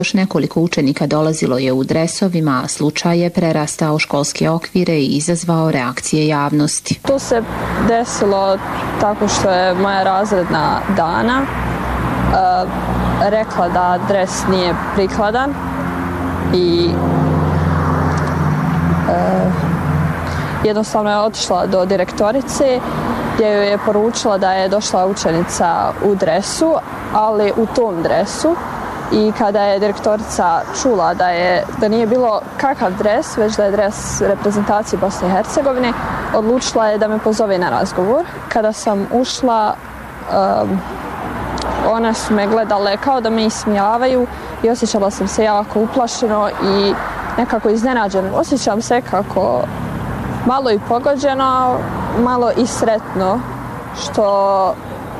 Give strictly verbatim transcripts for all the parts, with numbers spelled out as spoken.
Još nekoliko učenika dolazilo je u dresovima, a slučaj je prerastao školske okvire i izazvao reakcije javnosti. To se desilo tako što je moja razredna Dana uh, rekla da dres nije prikladan i uh, jednostavno je otišla do direktorice gdje joj je poručila da je došla učenica u dresu, ali u tom dresu. I kada je direktorica čula da, je, da nije bilo kakav dres, već da je dres reprezentacije Bosne i Hercegovine, odlučila je da me pozove na razgovor. Kada sam ušla, um, one su me gledale kao da me ismijavaju i osjećala sam se jako uplašeno i nekako iznenađeno. Osjećam se kako malo i pogođeno, malo i sretno, što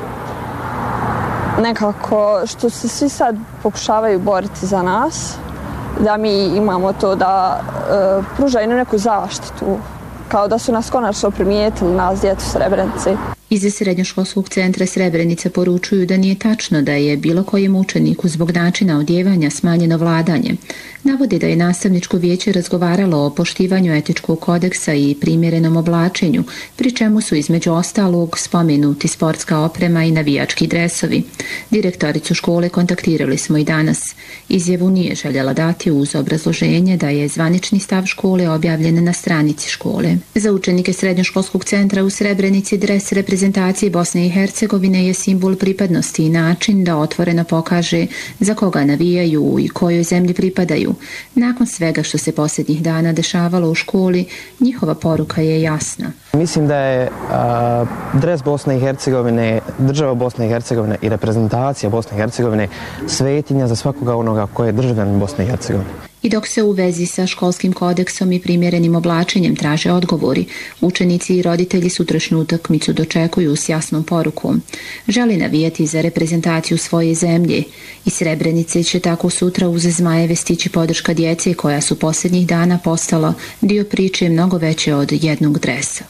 nekako, što se svi sad pokušavaju boriti za nas, da mi imamo to da e, pružaju neku zaštitu, kao da su nas konačno primijetili, nas djecu Srebrenici. Iz Srednjoškolskog centra Srebrenica poručuju da nije tačno da je bilo kojem učeniku zbog načina odjevanja smanjeno vladanje. Navode da je nastavničko vijeće razgovaralo o poštivanju etičkog kodeksa i primjerenom oblačenju, pri čemu su između ostalog spomenuti sportska oprema i navijački dresovi. Direktoricu škole kontaktirali smo i danas. Izjavu nije željela dati uz obrazloženje da je zvanični stav škole objavljen na stranici škole. Za učenike Srednjoškolskog centra u Srebrenici dres reprezentacije Bosne i Hercegovine je simbol pripadnosti i način da otvoreno pokaže za koga navijaju i kojoj zemlji pripadaju. Nakon svega što se posljednjih dana dešavalo u školi, njihova poruka je jasna. Mislim da je a, dres Bosne i Hercegovine, država Bosne i Hercegovine i reprezentacija Bosne i Hercegovine svetinja za svakoga onoga koji je državljanin Bosne i Hercegovine. I dok se u vezi sa školskim kodeksom i primjerenim oblačenjem traže odgovori, učenici i roditelji sutrašnju utakmicu dočekuju s jasnom porukom. Želi navijati za reprezentaciju svoje zemlje i Srebrenice će tako sutra uz Zmajeve stići podrška djece koja su posljednjih dana postala dio priče mnogo veće od jednog dresa.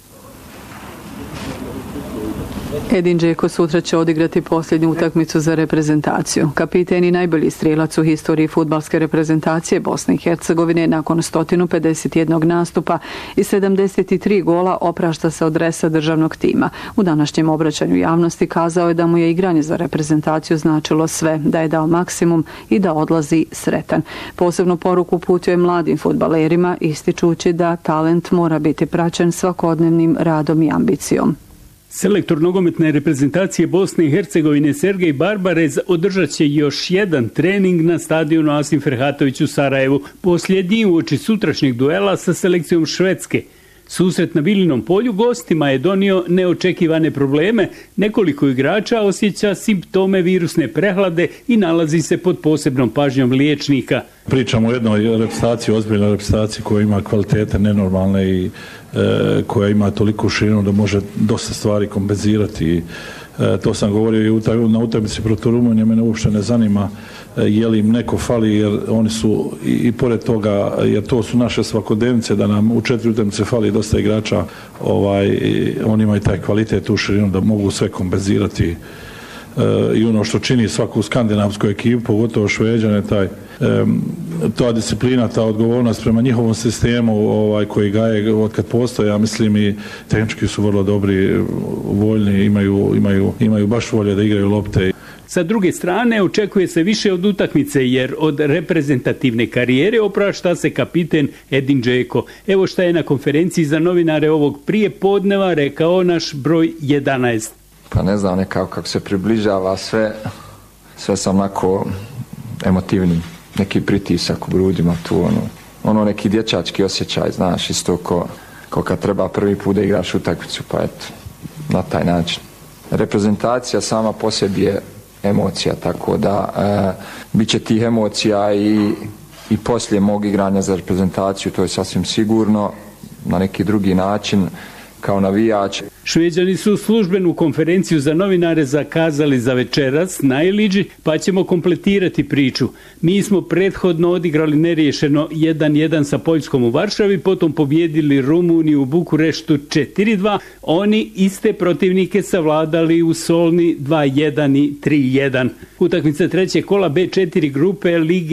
Edin Džeko sutra će odigrati posljednju utakmicu za reprezentaciju. Kapiten i najbolji strelac u historiji fudbalske reprezentacije Bosne i Hercegovine nakon sto pedeset jedan nastupa i sedamdeset tri gola oprašta se od dresa državnog tima. U današnjem obraćanju javnosti kazao je da mu je igranje za reprezentaciju značilo sve, da je dao maksimum i da odlazi sretan. Posebnu poruku uputio je mladim fudbalerima, ističući da talent mora biti praćen svakodnevnim radom i ambicijom. Selektor nogometne reprezentacije Bosne i Hercegovine Sergej Barbarez održat će još jedan trening na stadionu Asim Ferhatović u Sarajevu, posljednji uoči sutrašnjeg duela sa selekcijom Švedske. Susret na Bilinom polju gostima je donio neočekivane probleme. Nekoliko igrača osjeća simptome virusne prehlade i nalazi se pod posebnom pažnjom liječnika. Pričamo o jednoj reprezentaciji, ozbiljnoj reprezentaciji koja ima kvalitete nenormalne i e, koja ima toliku širinu da može dosta stvari kompenzirati. E, to sam govorio i na utakmici protiv Rumunije, mene uopšte ne zanima je li im neko fali, jer oni su i, i pored toga, jer to su naše svakodnevnice, da nam u četiri utakmice fali dosta igrača, ovaj, oni imaju taj kvalitet u širinu da mogu sve kompenzirati. E, i ono što čini svaku skandinavsku ekipu, pogotovo Šveđane, taj, e, ta disciplina, ta odgovornost prema njihovom sistemu ovaj, koji gaje od kad postoje, ja mislim i tehnički su vrlo dobri, voljni, imaju, imaju, imaju baš volje da igraju lopte. Sa druge strane, očekuje se više od utakmice, jer od reprezentativne karijere oprašta se kapiten Edin Džeko. Evo šta je na konferenciji za novinare ovog prije podneva rekao naš broj jedanaest. Pa ne znam, nekako kako se približava sve, sve sam onako emotivni, neki pritisak u grudima tu, ono, ono neki dječački osjećaj, znaš, isto ko, ko kad treba prvi put da igraš utakmicu, pa eto, na taj način. Reprezentacija sama po sebi je emocija, tako da e, bit će tih emocija i, i poslije mog igranja za reprezentaciju, to je sasvim sigurno, na neki drugi način, kao navijač. Šveđani su službenu konferenciju za novinare zakazali za večeras na Iliđi, pa ćemo kompletirati priču. Mi smo prethodno odigrali neriješeno jedan jedan sa Poljskom u Varšavi, potom pobjedili Rumuniju u Bukureštu četiri dva. Oni iste protivnike savladali u Solni dva jedan i tri jedan. Utakmica trećeg kola be četiri grupe Lige